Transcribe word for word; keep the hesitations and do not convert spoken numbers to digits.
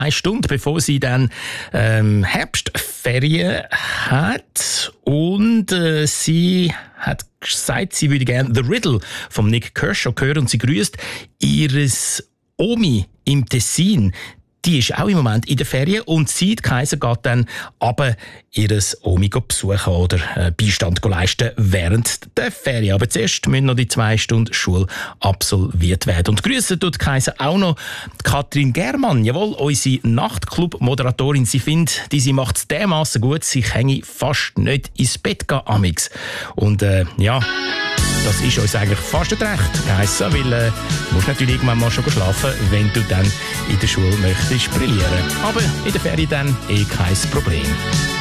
eine Stunde bevor sie dann ähm, Herbstferien hat. Und äh, sie hat gesagt, sie würde gerne The Riddle vom Nick Kershaw hören und sie grüßt ihres Omi im Tessin. Die ist auch im Moment in der Ferien und sie, die Kaiser, geht dann aber ihres Omi besuchen oder äh, Beistand leisten während der Ferien. Aber zuerst müssen noch die zwei Stunden Schule absolviert werden. Und grüßen tut Kaiser auch noch die Katrin Germann, jawohl, unsere Nachtclub-Moderatorin. Sie findet, die sie macht es dermassen gut, sie hänge fast nicht ins Bett gehen, amix. Und äh, ja... Das ist uns eigentlich fast nicht recht geheissen, weil äh, du musst natürlich irgendwann mal schon schlafen, wenn du dann in der Schule möchtest brillieren. Aber in der Ferien dann eh kein Problem.